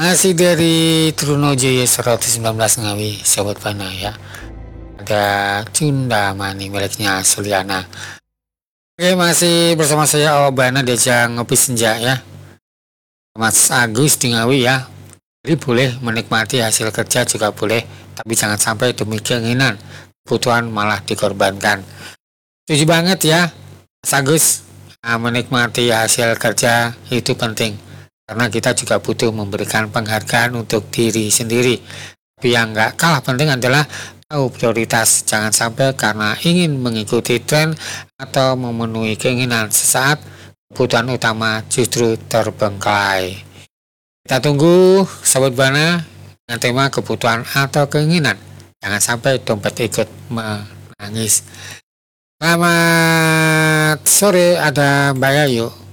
Masih dari Trunojoyo 119 Ngawi, Sobat Bana ya. Ada Cunda Mani miliknya Suliana. Oke, masih bersama saya Bana di ajang ngopi senja ya. Mas Agus di Ngawi ya. Jadi boleh menikmati hasil kerja juga boleh, tapi jangan sampai demi keinginan, kebutuhan malah dikorbankan. Setuju banget ya, Mas Agus. Menikmati hasil kerja itu penting. Karena kita juga butuh memberikan penghargaan untuk diri sendiri. Tapi yang nggak kalah penting adalah tahu prioritas. Jangan sampai karena ingin mengikuti tren atau memenuhi keinginan sesaat, kebutuhan utama justru terbengkalai. Kita tunggu Sobat Bana dengan tema kebutuhan atau keinginan. Jangan sampai dompet ikut menangis. Selamat sore, ada Mbak Yayu.